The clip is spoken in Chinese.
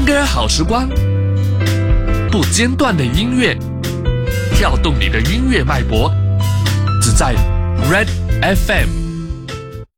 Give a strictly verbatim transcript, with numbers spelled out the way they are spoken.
歌好时光，不间断的音乐，跳动你的音乐脉搏，只在 Red F M。